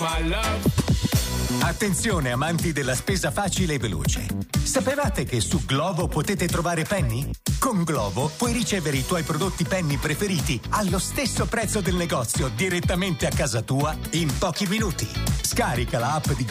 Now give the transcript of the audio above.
my love. Attenzione amanti della spesa facile e veloce. Sapevate che su Glovo potete trovare Penny? Con Glovo puoi ricevere i tuoi prodotti Penny preferiti allo stesso prezzo del negozio direttamente a casa tua in pochi minuti. Scarica la app di